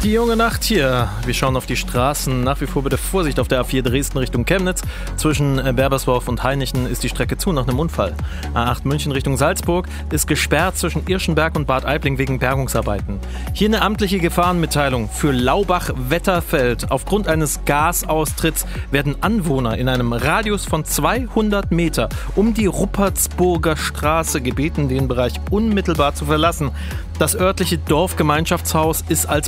Die junge Nacht hier. Wir schauen auf die Straßen. Nach wie vor bitte Vorsicht auf der A4 Dresden Richtung Chemnitz. Zwischen Berbersdorf und Hainichen ist die Strecke zu nach einem Unfall. A8 München Richtung Salzburg ist gesperrt zwischen Irschenberg und Bad Aibling wegen Bergungsarbeiten. Hier eine amtliche Gefahrenmitteilung für Laubach-Wetterfeld. Aufgrund eines Gasaustritts werden Anwohner in einem Radius von 200 Meter um die Ruppertsburger Straße gebeten, den Bereich unmittelbar zu verlassen. Das örtliche Dorfgemeinschaftshaus ist als